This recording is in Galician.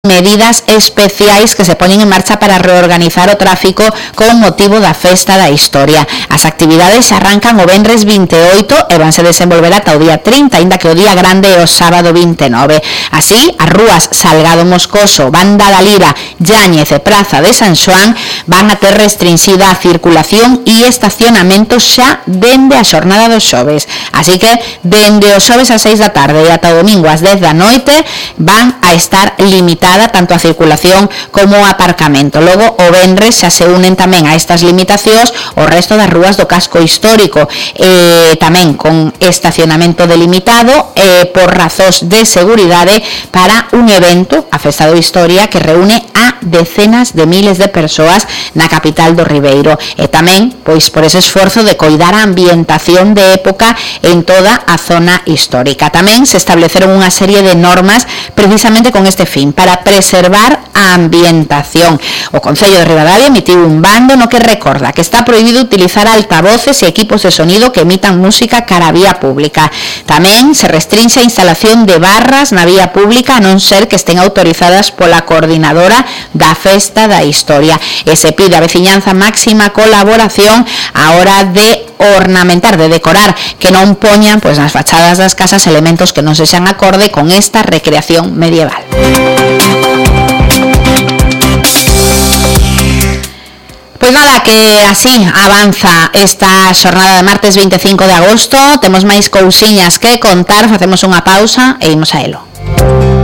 medidas especiais que se poñen en marcha para reorganizar o tráfico con motivo da Festa da Historia. As actividades arrancan o venres 28 e vanse desenvolver ata o día 30, aínda que o día grande é o sábado 29. Así, as rúas Salgado Moscoso, Banda da Lira, Yáñez e Praza de San Xoán van a ter restringida a circulación e estacionamento xa dende a xornada dos xoves. Así que, dende os xoves ás 6 da tarde e ata o domingo ás 10 da noite van a estar limitadas tanto a circulación como o aparcamento. Logo, o venres xa se unen tamén a estas limitacións o resto das rúas do casco histórico, tamén con estacionamento delimitado por razóns de seguridade para un evento, a Festa da Historia, que reúne a decenas de miles de persoas na capital do Ribeiro, e tamén pois por ese esforzo de coidar a ambientación de época en toda a zona histórica. Tamén se estableceron unha serie de normas precisamente con este fin, para preservar a ambientación. O Concello de Ribadavia emitiu un bando no que recorda que está prohibido utilizar altavoces e equipos de sonido que emitan música cara a vía pública. Tamén se restrinxe a instalación de barras na vía pública a non ser que estén autorizadas pola coordinadora da Festa da Historia. E se pide a veciñanza máxima colaboración á hora de ornamentar, de decorar, que non poñan pois nas fachadas das casas elementos que non sexan acorde con esta recreación medieval. Pois nada, que así avanza esta xornada de martes 25 de agosto. Temos máis cousiñas que contar, facemos unha pausa e imos a elo.